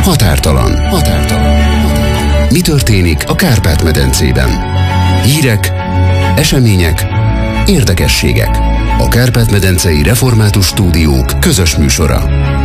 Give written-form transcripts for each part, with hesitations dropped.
Határtalan. Mi történik a Kárpát-medencében? Hírek, események, érdekességek. A Kárpát-medencei Református Stúdiók közös műsora.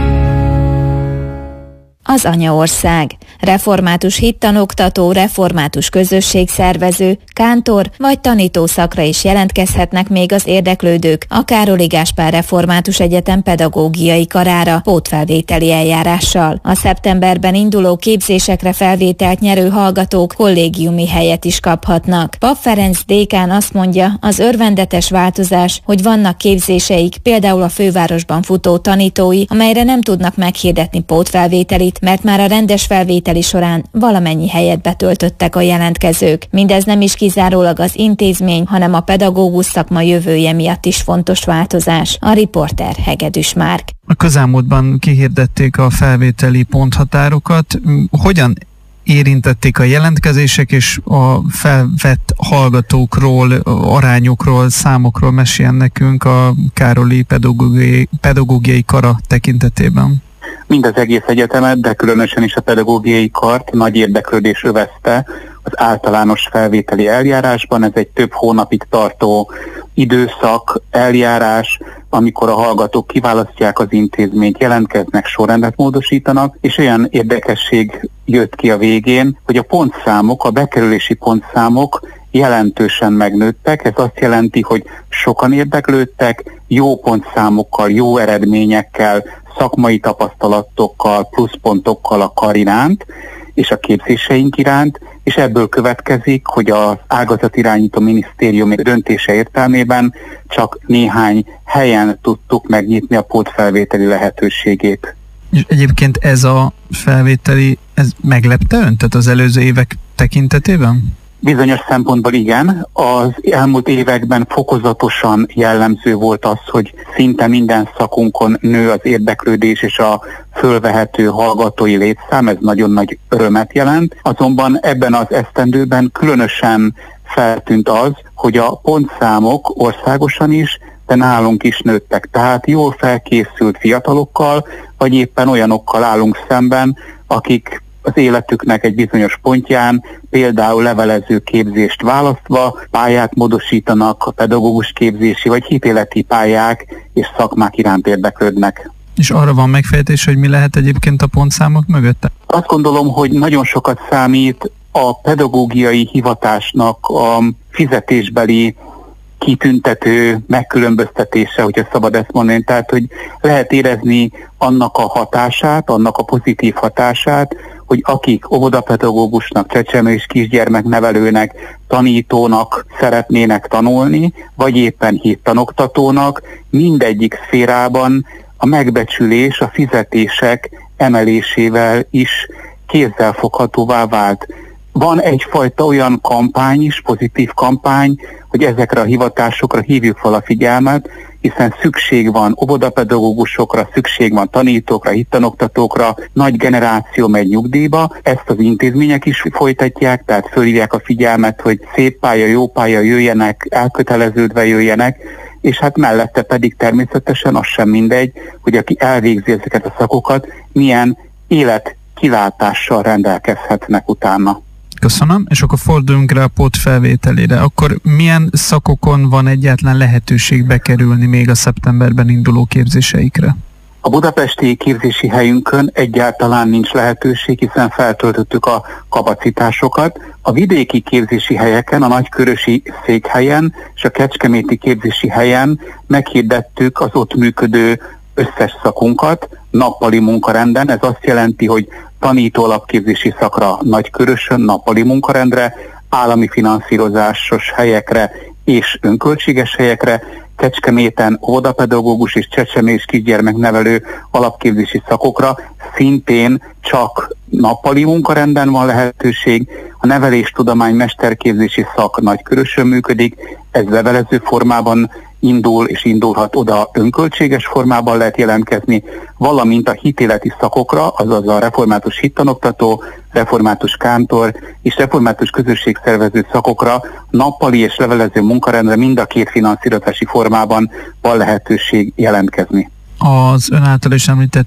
Az anyaország. Református hittanoktató, református közösségszervező, kántor vagy tanítószakra is jelentkezhetnek még az érdeklődők a Károly Gáspár Református Egyetem pedagógiai karára pótfelvételi eljárással. A szeptemberben induló képzésekre felvételt nyerő hallgatók kollégiumi helyet is kaphatnak. Papp Ferenc dékán azt mondja, az örvendetes változás, hogy vannak képzéseik, például a fővárosban futó tanítói, amelyre nem tudnak meghirdetni pótfelvételit, mert már a rendes felvételi során valamennyi helyet betöltöttek a jelentkezők. Mindez nem is kizárólag az intézmény, hanem a pedagógus szakma jövője miatt is fontos változás. A riporter Hegedűs Márk. A közelmúltban kihirdették a felvételi ponthatárokat. Hogyan érintették a jelentkezések, és a felvett hallgatókról, arányokról, számokról meséljen nekünk a Károlyi pedagógiai kara tekintetében? Mind az egész egyetemet, de különösen is a pedagógiai kart nagy érdeklődés övezte az általános felvételi eljárásban. Ez egy több hónapig tartó időszak, eljárás, amikor a hallgatók kiválasztják az intézményt, jelentkeznek, sorrendet módosítanak, és olyan érdekesség jött ki a végén, hogy a pontszámok, a bekerülési pontszámok jelentősen megnőttek. Ez azt jelenti, hogy sokan érdeklődtek, jó pontszámokkal, jó eredményekkel, szakmai tapasztalatokkal, pluszpontokkal a kar iránt, és a képzéseink iránt, és ebből következik, hogy az ágazatirányító minisztérium döntése értelmében csak néhány helyen tudtuk megnyitni a pótfelvételi lehetőségét. És egyébként ez a felvételi, ez meglepte ön, tehát az előző évek tekintetében? Bizonyos szempontból igen. Az elmúlt években fokozatosan jellemző volt az, hogy szinte minden szakunkon nő az érdeklődés és a fölvehető hallgatói létszám, ez nagyon nagy örömet jelent. Azonban ebben az esztendőben különösen feltűnt az, hogy a pontszámok országosan is, de nálunk is nőttek. Tehát jól felkészült fiatalokkal, vagy éppen olyanokkal állunk szemben, akik az életüknek egy bizonyos pontján, például levelező képzést választva pályát módosítanak, a pedagógus képzési vagy hitéleti pályák és szakmák iránt érdeklődnek. És arra van megfejtés, hogy mi lehet egyébként a pontszámok mögötte? Azt gondolom, hogy nagyon sokat számít a pedagógiai hivatásnak a fizetésbeli kitüntető megkülönböztetése, hogyha szabad ezt mondani. Tehát, hogy lehet érezni annak a hatását, annak a pozitív hatását, hogy akik óvodapedagógusnak, csecsemő és kisgyermeknevelőnek, tanítónak szeretnének tanulni, vagy éppen hittanoktatónak, mindegyik szférában a megbecsülés, a fizetések emelésével is kézzelfoghatóvá vált. Van egyfajta olyan kampány is, pozitív kampány, hogy ezekre a hivatásokra hívjuk fel a figyelmet, hiszen szükség van óvodapedagógusokra, szükség van tanítókra, hittanoktatókra, nagy generáció megy nyugdíjba, ezt az intézmények is folytatják, tehát fölhívják a figyelmet, hogy szép pálya, jó pálya, jöjjenek, elköteleződve jöjjenek, és hát mellette pedig természetesen az sem mindegy, hogy aki elvégzi ezeket a szakokat, milyen életkilátással rendelkezhetnek utána. Köszönöm, és akkor forduljunk rá a pótfelvételére. Akkor milyen szakokon van egyáltalán lehetőség bekerülni még a szeptemberben induló képzéseikre? A budapesti képzési helyünkön egyáltalán nincs lehetőség, hiszen feltöltöttük a kapacitásokat. A vidéki képzési helyeken, a nagykörösi székhelyen és a kecskeméti képzési helyen meghirdettük az ott működő összes szakunkat nappali munkarenden. Ez azt jelenti, hogy tanító alapképzési szakra Nagykörösön, nappali munkarendre, állami finanszírozásos helyekre és önköltséges helyekre, Kecskeméten óvodapedagógus és csecsemő és kisgyermeknevelő alapképzési szakokra szintén csak nappali munkarenden van lehetőség. A neveléstudomány mesterképzési szak Nagykörösön működik, ez levelező formában indul és indulhat oda, önköltséges formában lehet jelentkezni, valamint a hitéleti szakokra, azaz a református hittanoktató, református kántor és református közösségszervező szakokra nappali és levelező munkarendre mind a két finanszírozási formában van lehetőség jelentkezni. Az ön által is említett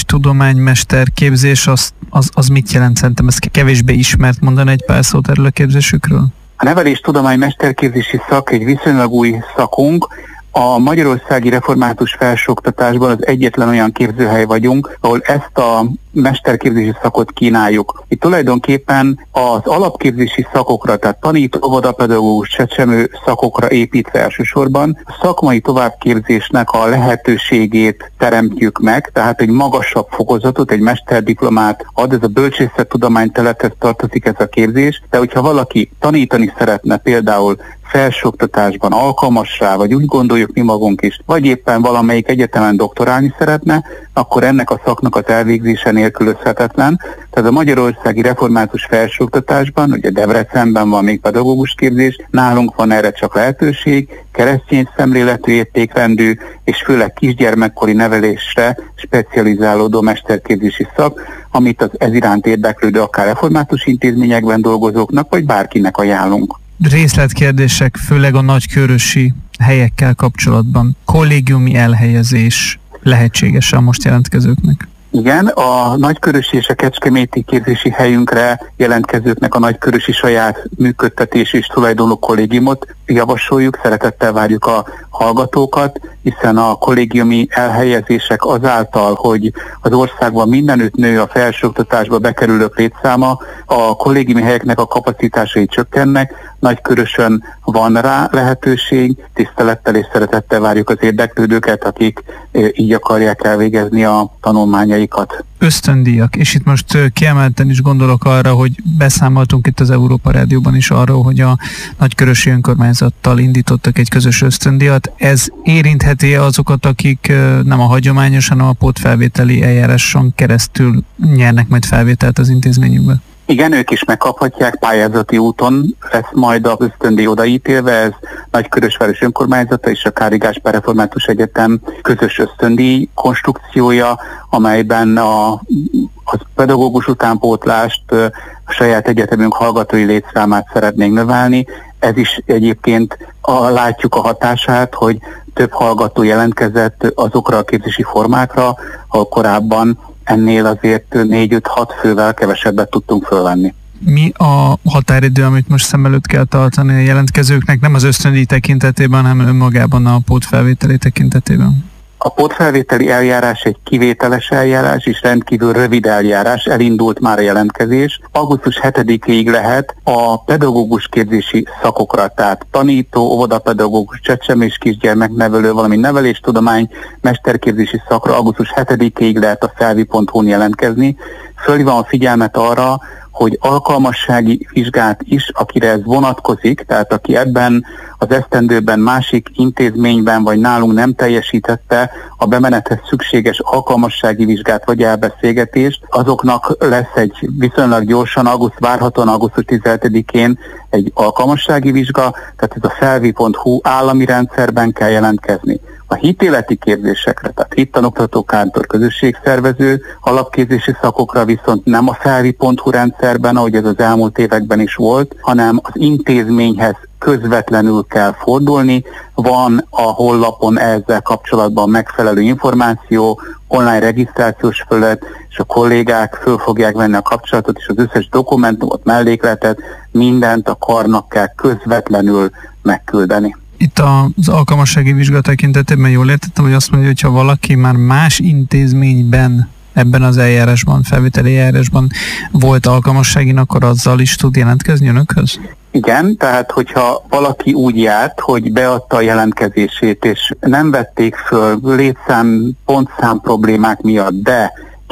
nevelés-tudománymester-képzés, az mit jelent? Szerintem ez kevésbé ismert, mondani egy pár szót erről a képzésükről? A nevelés-tudomány-mesterképzési szak egy viszonylag új szakunk. A magyarországi református felsőoktatásban az egyetlen olyan képzőhely vagyunk, ahol ezt a mesterképzési szakot kínáljuk. Itt tulajdonképpen az alapképzési szakokra, tehát tanító, óvodapedagógus, csecsemő szakokra építve elsősorban a szakmai továbbképzésnek a lehetőségét teremtjük meg, tehát egy magasabb fokozatot, egy mesterdiplomát ad, ez a bölcsészettudomány területhez tartozik ez a képzés, de hogyha valaki tanítani szeretne például felsőoktatásban alkalmas rá, vagy úgy gondoljuk mi magunk is, vagy éppen valamelyik egyetemen doktorálni szeretne, akkor ennek a szaknak az elvégzése nélkülözhetetlen. Tehát a magyarországi református felsőoktatásban, ugye Debrecenben van még pedagógus képzés, nálunk van erre csak lehetőség, keresztény szemléletű, értékrendű és főleg kisgyermekkori nevelésre specializálódó mesterképzési szak, amit az ez iránt érdeklődő akár református intézményekben dolgozóknak, vagy bárkinek ajánlunk. Részletkérdések, főleg a nagykörösi helyekkel kapcsolatban. Kollégiumi elhelyezés lehetséges a most jelentkezőknek? Igen, a nagykörösi és a kecskeméti képzési helyünkre jelentkezőknek a nagykörösi saját működtetés és tulajdonló kollégiumot javasoljuk, szeretettel várjuk a hallgatókat, hiszen a kollégiumi elhelyezések azáltal, hogy az országban mindenütt nő a felsőoktatásba bekerülők létszáma, a kollégiumi helyeknek a kapacitásai csökkennek, Nagykörösön van rá lehetőség, tisztelettel és szeretettel várjuk az érdeklődőket, akik így akarják elvégezni a tanulmányaikat. Ösztöndíjak, és itt most kiemelten is gondolok arra, hogy beszámoltunk itt az Európa Rádióban is arról, hogy a nagykörösi önkormányzattal indítottak egy közös ösztöndíjat. Ez érintheti azokat, akik nem a hagyományos, hanem a pótfelvételi eljáráson keresztül nyernek majd felvételt az intézményükbe? Igen, ők is megkaphatják, pályázati úton lesz majd az ösztöndíj odaítélve, ez Nagykörösváros önkormányzata és a Kári Gáspár Református Egyetem közös ösztöndíj konstrukciója, amelyben a pedagógus utánpótlást, a saját egyetemünk hallgatói létszámát szeretnénk növelni. Ez is egyébként látjuk a hatását, hogy több hallgató jelentkezett azokra a képzési formákra, ahol korábban ennél azért 4-5-6 fővel kevesebbet tudtunk fölvenni. Mi a határidő, amit most szem előtt kell tartani a jelentkezőknek, nem az ösztöndíj tekintetében, hanem önmagában a pótfelvételi tekintetében? A pótfelvételi eljárás egy kivételes eljárás és rendkívül rövid eljárás, elindult már a jelentkezés. Augusztus 7-ig lehet a pedagógus képzési szakokra, tehát tanító, óvodapedagógus, csecsemő és kisgyermeknevelő, valamint neveléstudomány, mesterképzési szakra augusztus 7-ig lehet a felvi.hu-n jelentkezni. Fölhívom a figyelmet arra, hogy alkalmassági vizsgát is, akire ez vonatkozik, tehát aki ebben az esztendőben másik intézményben vagy nálunk nem teljesítette a bemenethez szükséges alkalmassági vizsgát vagy elbeszélgetést, azoknak lesz egy viszonylag gyorsan, várhatóan augusztus 17-én egy alkalmassági vizsga, tehát ez a felvi.hu állami rendszerben kell jelentkezni. A hitéleti képzésekre, tehát hittanoktató, kántor, közösségszervező alapképzési szakokra viszont nem a felvi.hu rendszerben, ahogy ez az elmúlt években is volt, hanem az intézményhez közvetlenül kell fordulni. Van a honlapon ezzel kapcsolatban megfelelő információ, online regisztrációs felület, és a kollégák föl fogják venni a kapcsolatot, és az összes dokumentumot, mellékletet, mindent a karnak kell közvetlenül megküldeni. Itt az alkalmassági vizsga tekintetében jól értettem, hogy azt mondja, hogy ha valaki már más intézményben ebben az eljárásban, felvételi eljárásban volt alkalmasságin, akkor azzal is tud jelentkezni önökhöz? Igen, tehát hogyha valaki úgy járt, hogy beadta a jelentkezését, és nem vették föl létszám, pontszám problémák miatt, de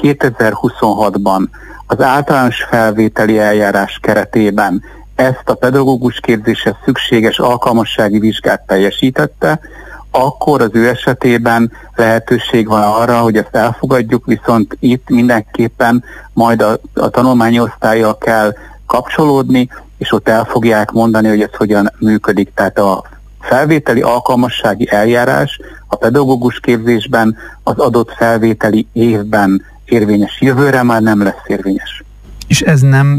2026-ban az általános felvételi eljárás keretében ezt a pedagógus képzéshez szükséges alkalmassági vizsgát teljesítette, akkor az ő esetében lehetőség van arra, hogy ezt elfogadjuk, viszont itt mindenképpen majd a tanulmányi osztállyal kell kapcsolódni, és ott el fogják mondani, hogy ez hogyan működik. Tehát a felvételi alkalmassági eljárás a pedagógus képzésben az adott felvételi évben érvényes, jövőre már nem lesz érvényes. És ez nem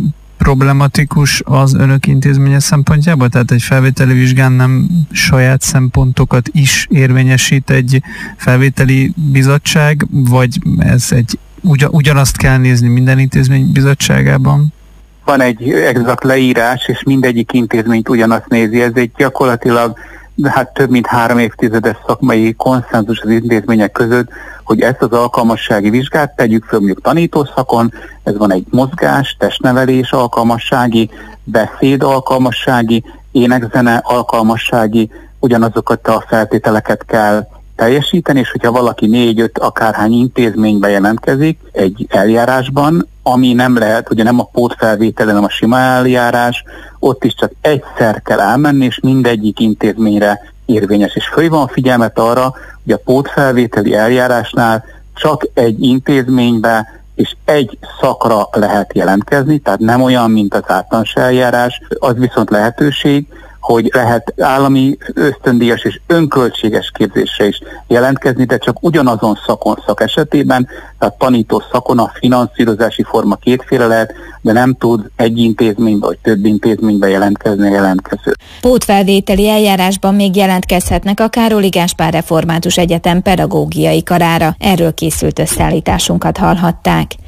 problematikus az önök intézménye szempontjából? Tehát egy felvételi vizsgán nem saját szempontokat is érvényesít egy felvételi bizottság, vagy ez ugyanazt kell nézni minden intézmény bizottságában? Van egy exakt leírás, és mindegyik intézményt ugyanazt nézi. Ez egy gyakorlatilag több mint 3 évtizedes szakmai konszenzus az intézmények között, hogy ezt az alkalmassági vizsgát tegyük föl mondjuk tanítószakon, ez van egy mozgás, testnevelés alkalmassági, beszéd alkalmassági, énekzene alkalmassági, ugyanazokat a feltételeket kell teljesíteni, és hogyha valaki 4-5 akárhány intézménybe jelentkezik egy eljárásban, ami nem lehet, ugye nem a pótfelvétel, hanem a sima eljárás, ott is csak egyszer kell elmenni, és mindegyik intézményre érvényes. És fölhívom a figyelmet arra, hogy a pótfelvételi eljárásnál csak egy intézménybe és egy szakra lehet jelentkezni, tehát nem olyan, mint az általános eljárás, az viszont lehetőség, hogy lehet állami ösztöndíjas és önköltséges képzésre is jelentkezni, de csak ugyanazon szak esetében, tehát tanító szakon a finanszírozási forma kétféle lehet, de nem tud egy intézménybe vagy több intézménybe jelentkezni a jelentkező. Pótfelvételi eljárásban még jelentkezhetnek a Károli Gáspár Református Egyetem pedagógiai karára. Erről készült összeállításunkat hallhatták.